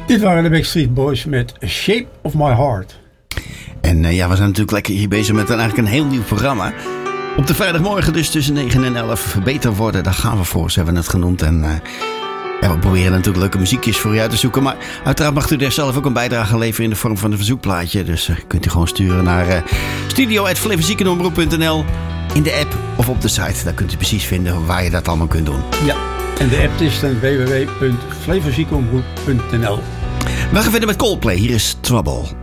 Dit waren de Backstreet Boys met Shape of My Heart. En we zijn natuurlijk lekker hier bezig met eigenlijk een heel nieuw programma. Op de vrijdagmorgen dus tussen 9 en 11 beter worden. Daar gaan we voor, ze hebben het genoemd. En we proberen natuurlijk leuke muziekjes voor u uit te zoeken. Maar uiteraard mag u er zelf ook een bijdrage leveren in de vorm van een verzoekplaatje. Dus kunt u gewoon sturen naar studio@flevenziekenomroep.nl in de app of op de site. Daar kunt u precies vinden waar je dat allemaal kunt doen. Ja, en de app is dan www.flevenziekenomroep.nl. We gaan verder met Coldplay. Hier is Trouble.